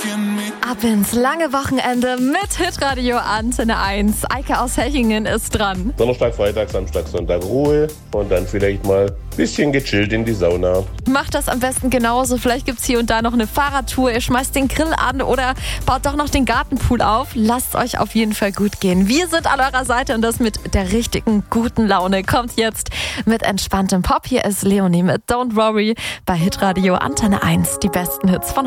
Ab ins lange Wochenende mit Hitradio Antenne 1. Eike aus Hechingen ist dran. Donnerstag, Freitag, Samstag, Sonntag Ruhe und dann vielleicht mal ein bisschen gechillt in die Sauna. Macht das am besten genauso. Vielleicht gibt's hier und da noch eine Fahrradtour. Ihr schmeißt den Grill an oder baut doch noch den Gartenpool auf. Lasst euch auf jeden Fall gut gehen. Wir sind an eurer Seite und das mit der richtigen guten Laune. Kommt jetzt mit entspanntem Pop. Hier ist Leonie mit Don't Worry bei Hitradio Antenne 1. Die besten Hits von